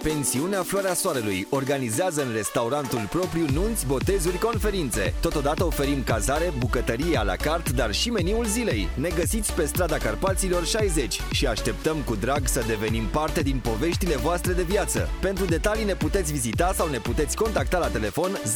Pensiunea Floarea Soarelui organizează în restaurantul propriu nunți, botezuri, conferințe. Totodată oferim cazare, bucătărie à la carte, dar și meniul zilei. Ne găsiți pe strada Carpaților 60 și așteptăm cu drag să devenim parte din poveștile voastre de viață. Pentru detalii ne puteți vizita sau ne puteți contacta la telefon